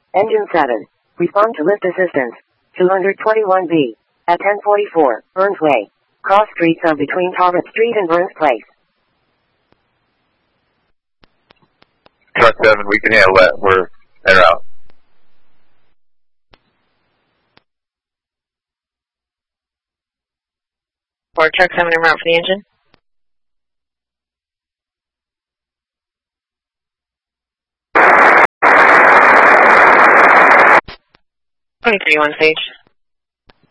Engine 7. Respond to lift assistance. 221B. At 1044, Burns Way. Cross streets of between Talbot Street and Burns Place. Truck 7, we can handle that. We're en route. Or Truck 7 en route for the engine. 2031 stage.